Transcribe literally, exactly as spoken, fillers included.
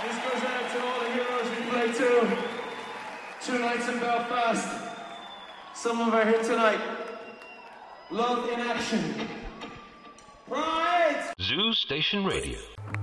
This goes out to all the heroes we played to. Two nights in Belfast. Some of them are here tonight. Love in action. Pride! Zoo Station Radio.